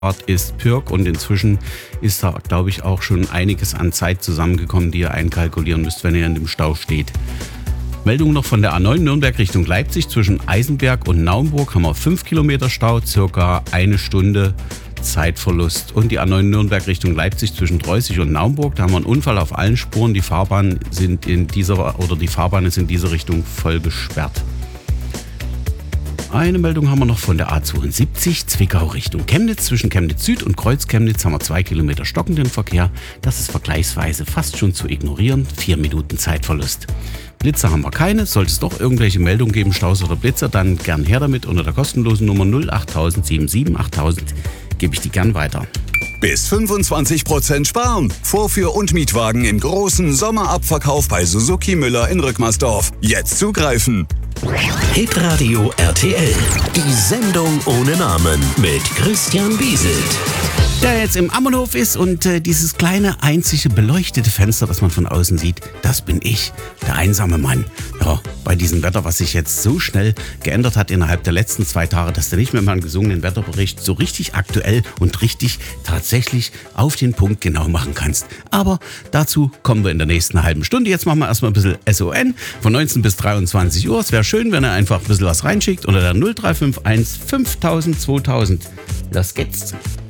ist Pirk und inzwischen ist da, glaube ich, auch schon einiges an Zeit zusammengekommen, die ihr einkalkulieren müsst, wenn ihr in dem Stau steht. Meldung noch von der A9 Nürnberg Richtung Leipzig. Zwischen Eisenberg und Naumburg haben wir 5 Kilometer Stau, circa 1 Stunde Zeitverlust. Und die A9 Nürnberg Richtung Leipzig zwischen Dreußig und Naumburg, da haben wir einen Unfall auf allen Spuren. Die Fahrbahnen sind in dieser Richtung voll gesperrt. Eine Meldung haben wir noch von der A72 Zwickau Richtung Chemnitz. Zwischen Chemnitz Süd und Kreuz Chemnitz haben wir 2 Kilometer stockenden Verkehr. Das ist vergleichsweise fast schon zu ignorieren. 4 Minuten Zeitverlust. Blitzer haben wir keine. Sollte es doch irgendwelche Meldungen geben, Staus oder Blitzer, dann gern her damit unter der kostenlosen Nummer 08000 77 8000. Gebe ich die gern weiter. Bis 25% sparen. Vorführ- und Mietwagen im großen Sommerabverkauf bei Suzuki Müller in Rückmersdorf. Jetzt zugreifen. Hitradio RTL. Die Sendung ohne Namen mit Christian Bieselt. Der jetzt im Ammenhof ist und dieses kleine, einzige beleuchtete Fenster, das man von außen sieht, das bin ich, der einsame Mann. Ja, bei diesem Wetter, was sich jetzt so schnell geändert hat innerhalb der letzten 2 Tage, dass du nicht mehr mal einen gesungenen Wetterbericht so richtig aktuell und richtig tatsächlich auf den Punkt genau machen kannst. Aber dazu kommen wir in der nächsten halben Stunde. Jetzt machen wir erstmal ein bisschen SON von 19 bis 23 Uhr. Es wäre schön, wenn ihr einfach ein bisschen was reinschickt unter der 0351 5000 2000. Los geht's.